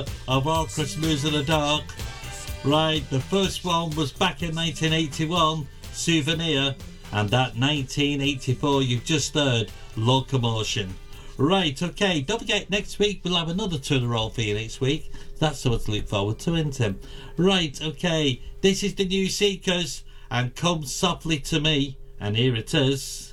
of Orchestra Moves in the Dark. Right, the first one was back in 1981, Souvenir, and that 1984 you've just heard, Locomotion. Right, okay, don't forget next week we'll have another turn roll for you next week. That's something to look forward to, isn't it? Right, okay, this is the New Seekers and Come Softly to Me, and here it is.